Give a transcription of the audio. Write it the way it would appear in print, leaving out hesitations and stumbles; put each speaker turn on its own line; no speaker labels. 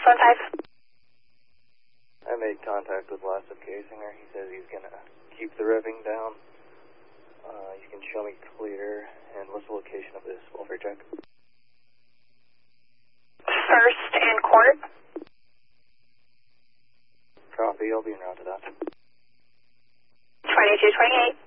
615.
I made contact with Lasted Casinger. He says he's going to keep the revving down. You can show me clear. And what's the location of this welfare check?
First and Court.
Copy, I'll be en route to that.
2228.